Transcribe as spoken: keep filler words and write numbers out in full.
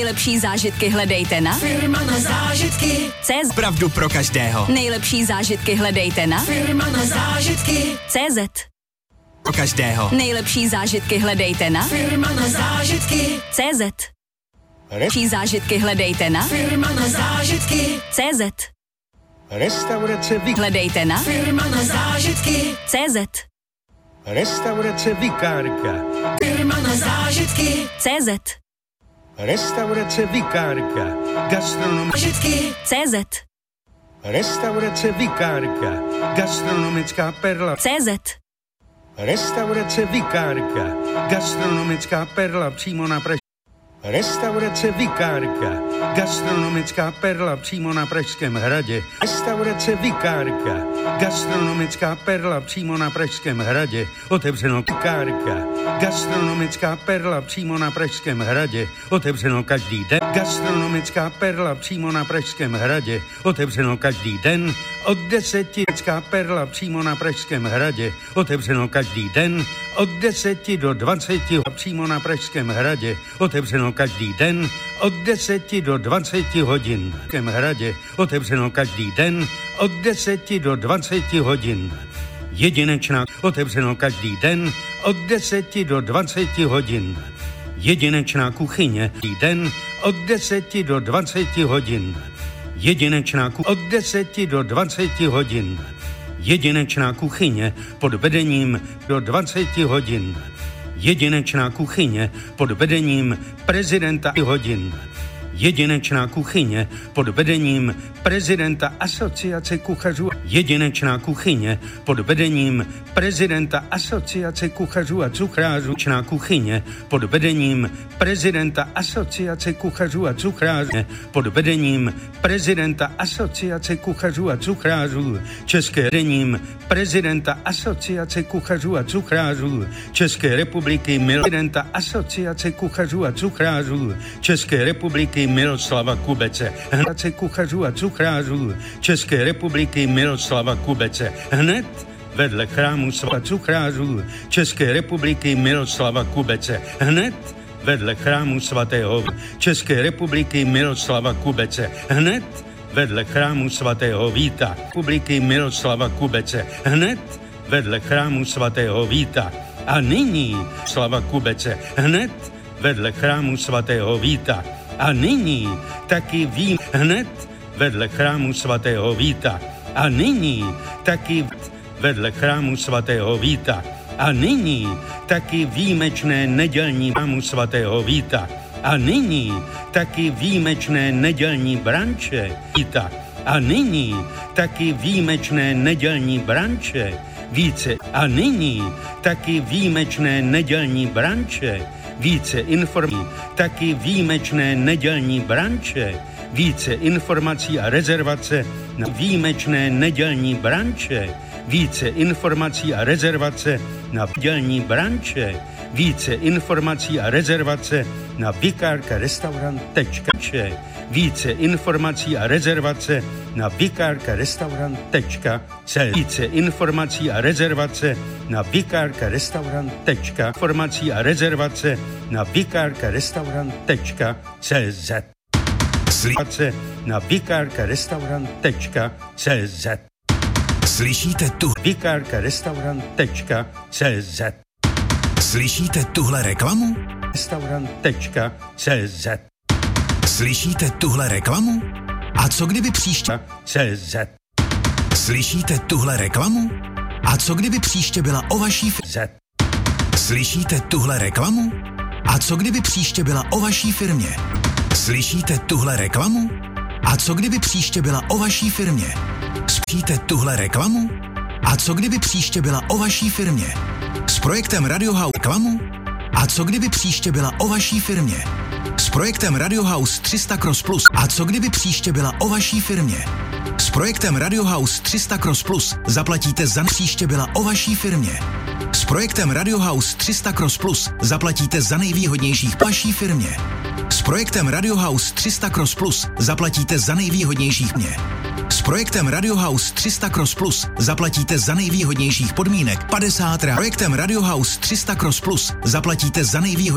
Nejlepší zážitky hledejte na Firma na zážitky. C Z. Pravdu pro každého. Nejlepší zážitky hledejte na Firma na zážitky. C Z. Pro každého. Nejlepší zážitky hledejte na Firma na zážitky. C Z. Nejlepší zážitky hledejte na Firma na zážitky. C Z. Restaurace Vik. Hledejte na Firma na zážitky. C Z. Restaurace Vikárka. Firma na zážitky. C Z. Restaurace Vikárka. Gastronom. Zážitky. C Z. Restaurace Vikárka. Gastronomická perla. C Z. Restaurace Vikárka. Gastronomická perla přímo na Praž. Restaurace Vikárka. Gastronomická perla přímo na Pražském hradě. Restaurace Vikárka. Gastronomická perla přímo na Pražském hradě. Otevřeno Vikárka. Gastronomická perla přímo na Pražském hradě. Otevřeno každý den. Gastronomická perla přímo na Pražském hradě. Otevřeno každý den. Od deseti. Gastronomická perla přímo na Pražském hradě. Otevřeno každý den. Od deseti do dvaceti. Přímo na Pražském hradě. Otevřeno každý den. Od deseti do dvaceti hodin. V Pražském hradě. Otevřeno každý den. Od deseti do dvaceti hodin. Jedinečná. Otevřeno každý den. Od deseti do dvaceti hodin. Jedinečná kuchyně. Den. Od deseti do dvaceti hodin. Jedinečná kuchyně. Od deseti do dvaceti hodin. Jedinečná kuchyně pod vedením do dvaceti hodin. Jedinečná kuchyně pod vedením prezidenta hodin. Jedinečná kuchyně pod vedením prezidenta Asociace kuchařů. Jedinečná kuchyně pod vedením prezidenta Asociace kuchařů a cuchrářů. Jedinečná kuchyně pod vedením prezidenta Asociace kuchařů a cuchrářů. Pod vedením prezidenta Asociace kuchařů a cuchrářů. České vedením prezidenta Asociace kuchařů a cuchrářů České republiky prezidenta Asociace kuchařů a cuchrářů České republiky Miroslava Kubece. Asociace kuchařů a cuchrářů České republiky Miroslava Kubece. Hned vedle chrámu svatého cuchrářů České republiky Miroslava Kubece. Hned vedle chrámu svatého České republiky Miroslava Kubece. Hned vedle chrámu svatého Víta republiky Miroslava Kubece. Hned vedle chrámu svatého Víta. A nyní Slava Kubece. Hned vedle chrámu svatého Víta. A nyní taky vím hned vedle chrámu svatého Víta. A nyní taky vedle chrámu svatého Víta. A nyní taky výjimečné nedělní chrámu svatého Víta. A nyní taky výjimečné nedělní branče Víta. A nyní taky výjimečné nedělní branče více. A nyní taky výjimečné nedělní branče více informací, taky výjimečné nedělní branče, více informací a rezervace na výjimečné nedělní branče, více informací a rezervace na nedělní branče, více informací a rezervace na vikárka restaurant tečka cé zet, více informací a rezervace na vikárka restaurant tečka cé zet, více informací a rezervace na vikárka restaurant tečka informací a rezervace na vikárka restaurant tečka cé zet. Slyšíte na vikárka restaurant tečka cé zet. Slyšíte tu vikárka restaurant tečka cé zet. Slyšíte tuhle reklamu? restaurant tečka cé zet. Slyšíte tuhle reklamu? A co kdyby příště cé zet. Slyšíte tuhle reklamu? A co kdyby příště byla o vaší firmě? Slyšíte tuhle reklamu? A co kdyby příště byla o vaší firmě? Slyšíte tuhle reklamu? A co kdyby příště byla o vaší firmě? Slyšíte tuhle reklamu? A co kdyby příště byla o vaší firmě? S projektem Radio House reklamu? A co kdyby příště byla o vaší firmě? S projektem Radio House tři sta Cross Plus. A co kdyby příště byla o vaší firmě? S projektem Radio House tři sta Cross Plus zaplatíte za příště byla o vaší firmě. S projektem Radio House tři sta Cross Plus zaplatíte za nejvýhodnějších vaší firmě. S projektem Radio House tři sta Cross Plus zaplatíte za nejvýhodnějších mě. S projektem Radio House tři sta Cross Plus zaplatíte za nejvýhodnějších podmínek padesát rá. Projektem Radio House tři sta Cross Plus zaplatíte za nejvýhodnějších